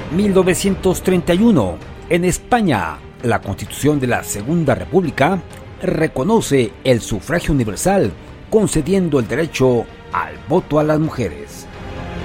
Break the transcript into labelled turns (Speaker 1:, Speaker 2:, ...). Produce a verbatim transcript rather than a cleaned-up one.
Speaker 1: mil novecientos treinta y uno. En España, la Constitución de la Segunda República reconoce el sufragio universal, concediendo el derecho al voto a las mujeres.